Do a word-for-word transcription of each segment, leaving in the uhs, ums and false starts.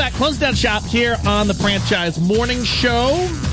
back. Close down shop here on the Franchise Morning Show.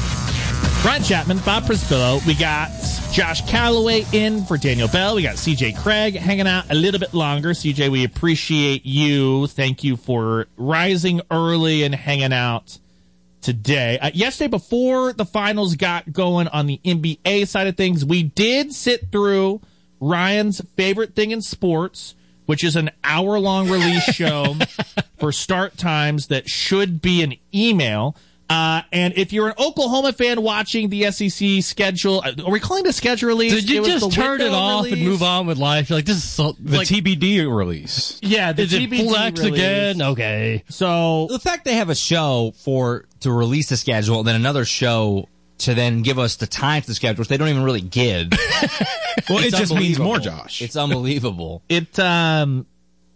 Brian Chapman, Bob Prispillo. We got Josh Calloway in for Daniel Bell. We got C J Craig hanging out a little bit longer. C J, we appreciate you. Thank you for rising early and hanging out today. Uh, yesterday, before the finals got going on the N B A side of things, we did sit through Ryan's favorite thing in sports, which is an hour-long release show for start times that should be an email. Uh, and if you're an Oklahoma fan watching the S E C schedule, are we calling it a schedule release? Did you just turn it off release? and move on with life? Like, this is so, The like, T B D release. Yeah, the is T it B D flex release. again? Okay. So The fact they have a show for to release the schedule and then another show to then give us the time to the schedule, which they don't even really give. Well, it It's just means more, unbelievable. Josh. It's unbelievable. it, um,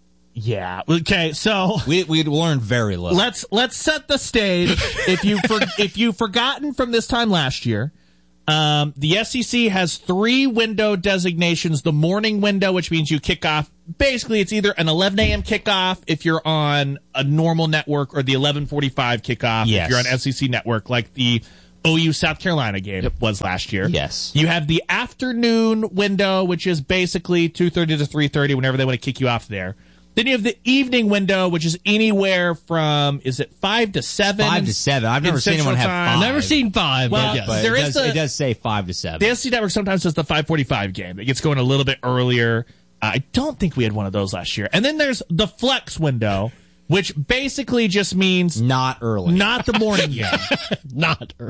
yeah. Okay, so We we learned very little. let's let's set the stage. If you for, if you've forgotten from this time last year, um, the S E C has three window designations. The morning window, which means you kick off. Basically, it's either an eleven a.m. kickoff if you're on a normal network, or the eleven forty-five kickoff Yes. if you're on S E C network, like the O U South Carolina game was last year. Yes. You have the afternoon window, which is basically two thirty to three thirty, whenever they want to kick you off there. Then you have the evening window, which is anywhere from, is it five to seven? Five to seven. I've in never seen Central anyone have Time? five. Never seen five, Well, but yes. But There it, is does, the- it does say five to seven. The S E C Network sometimes does the five forty-five game. It gets going a little bit earlier. Uh, I don't think we had one of those last year. And then there's the flex window, which basically just means Not early. not the morning game. Not early.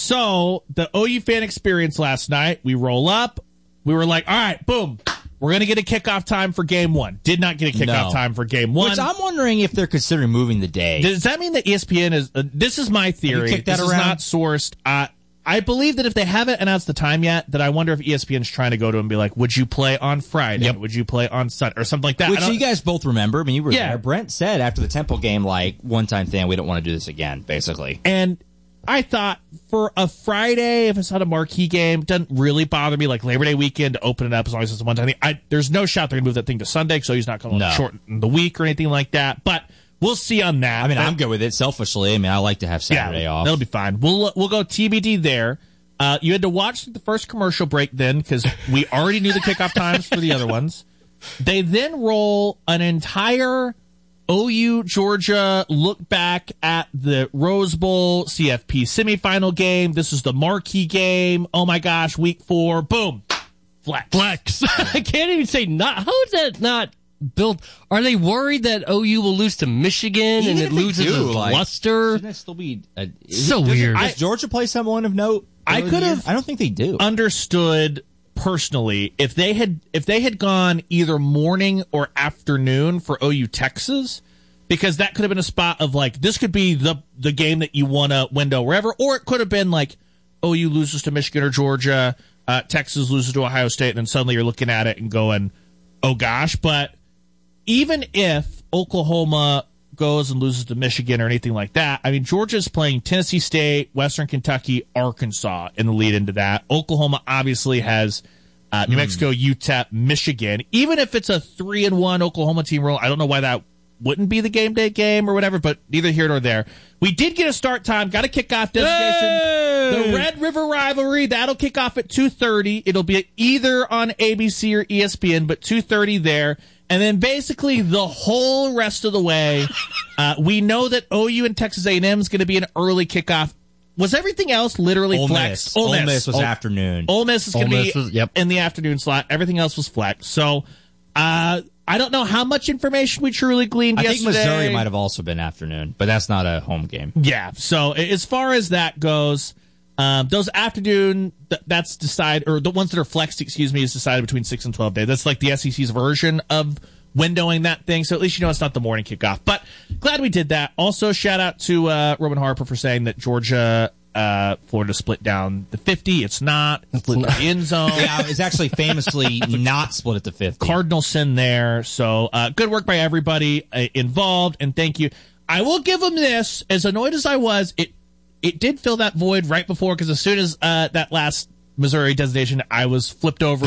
So the O U fan experience last night, we roll up. We were like, all right, boom. We're going to get a kickoff time for game one. Did not get a kickoff No. time for game one. Which I'm wondering if they're considering moving the day. Does that mean that E S P N is, uh, this is my theory. kicked that this is around? not sourced. Uh, I believe that if they haven't announced the time yet, that I wonder if E S P N is trying to go to and be like, would you play on Friday? Yep. Would you play on Sunday? Or something like that. I Which don't- you guys both remember. I mean, you were Yeah. there. Brent said after the Temple game, like, one time thing, we don't want to do this again, basically. And I thought for a Friday, if it's not a marquee game, it doesn't really bother me. Like Labor Day weekend to open it up as long as it's a one-time thing. I, there's no shot they're going to move that thing to Sunday, so he's not going to No. shorten the week or anything like that. But we'll see on that. I mean, That- I'm good with it, selfishly. I mean, I like to have Saturday yeah, off. That'll be fine. We'll we'll go T B D there. Uh, you had to watch the first commercial break then because we already knew the kickoff times for the other ones. They then roll an entire O U Georgia look back at the Rose Bowl C F P semifinal game. This is the marquee game. Oh my gosh, week four. Boom. Flex. Flex. I can't even say not. How is that not built? Are they worried that O U will lose to Michigan Even and if it they loses do, its like, luster? Shouldn't that still be a, So does, weird. Does Georgia play someone of note? I over the could years? have- I don't think they do. Understood personally if they had if they had gone either morning or afternoon for O U Texas, because that could have been a spot of like this could be the the game that you want to window wherever, or it could have been like O U loses to Michigan or Georgia, uh, Texas loses to Ohio State, and then suddenly you're looking at it and going, oh gosh. But even if Oklahoma goes and loses to Michigan or anything like that, I mean, Georgia's playing Tennessee State, Western Kentucky, Arkansas in the lead into that. Oklahoma obviously has uh, New Mexico, U T E P, Michigan. Even if it's a three and one Oklahoma team roll, I don't know why that wouldn't be the game day game or whatever, but neither here nor there. We did get a start time, got a kickoff designation. Hey! The Red River rivalry, that'll kick off at two thirty. It'll be either on A B C or E S P N, but two thirty there. And then basically the whole rest of the way, uh, we know that O U and Texas A and M is going to be an early kickoff. Was everything else literally Ole flex? Miss. Ole Miss was Ole- afternoon. Ole Miss is Ole going to be Miss was- yep. in the afternoon slot. Everything else was flex. So uh, I don't know how much information we truly gleaned I yesterday. think Missouri might have also been afternoon, but that's not a home game. Yeah. So as far as that goes, um, those afternoon, th- that's decide or the ones that are flexed, excuse me, is decided between six and twelve days. That's like the S E C's version of windowing that thing. So at least you know it's not the morning kickoff. But glad we did that. Also, shout out to uh, Roman Harper for saying that Georgia, uh, Florida split down the fifty. It's not. It's split down the end zone. Yeah, it's actually famously not split at the fifty. Cardinal sin there. So uh, good work by everybody uh, involved, and thank you. I will give them this. As annoyed as I was, it it did fill that void right before, because as soon as uh, that last Missouri designation, I was flipped over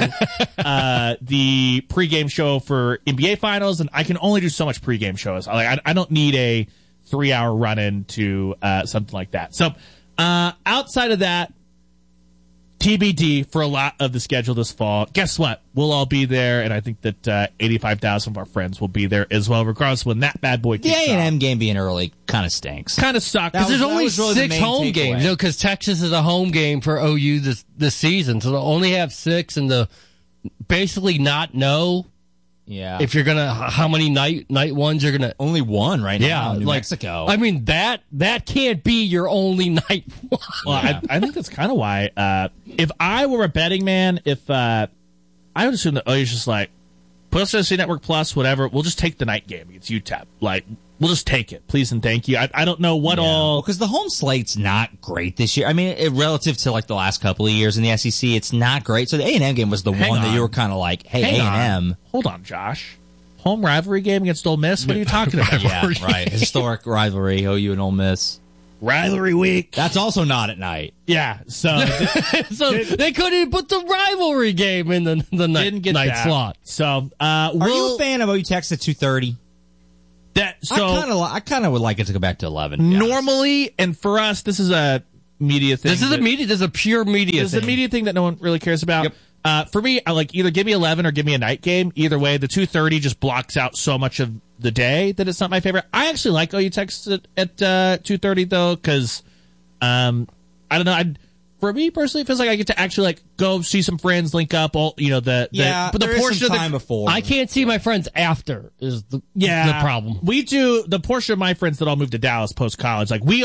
to uh, the pregame show for N B A Finals, and I can only do so much pregame shows. Like I, I don't need a three hour run into uh, something like that. So uh, outside of that, T B D for a lot of the schedule this fall. Guess what? We'll all be there, and I think that uh, eighty-five thousand of our friends will be there as well, regardless when that bad boy The kicks A and M off. game being early kind of stinks. Kind of sucks. That Because there's was- only was really the six main home takeaway. games. No, because Texas is a home game for O U this this season, so they'll only have six, and the basically not know Yeah. if you're gonna how many night night ones you're gonna. Only one right Yeah, now, New like Mexico. I mean that that can't be your only night one. Well, I, I think that's kind of why. Uh, if I were a betting man, if uh, I would assume that oh, you're just like put us on S E C Network Plus, whatever. We'll just take the night game against U T E P. Like we'll just take it, please and thank you. I, I don't know what all. because the home slate's not great this year. I mean, it, relative to like the last couple of years in the S E C, it's not great. So the A and M game was the Hang one that on. you were kind of like, hey, Hang A on. and M. Hold on, Josh. Home rivalry game against Ole Miss. What are you talking about? Yeah, right. Historic rivalry, O U and Ole Miss. Rivalry week. That's also not at night. Yeah. So So they couldn't even put the rivalry game in the the night, didn't get night that. slot. So uh, Are we'll, you a fan of O U Texas at two thirty? that so I kind of, I kind of would like it to go back to eleven. to be honest. normally, and for us, this is a media thing. This is a that- media. This is a pure media. This is a thing. media thing that no one really cares about. Yep. Uh, for me, I like either give me eleven or give me a night game. Either way, the two thirty just blocks out so much of the day that it's not my favorite. I actually like O U Texas at, at uh, two thirty though, because um, I don't know. I for me personally, it feels like I get to actually like go see some friends, link up. All you know, the, the Yeah, but the there is portion some of time the before. I can't see my friends after is the yeah the problem. We do the portion of my friends that all moved to Dallas post college. Like we